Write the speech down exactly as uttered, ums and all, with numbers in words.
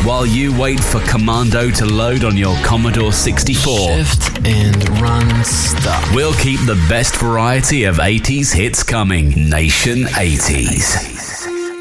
while you wait for Commando to load on your Commodore sixty-four. Shift and run stop. We'll keep the best variety of eighties hits coming. Nation eighties.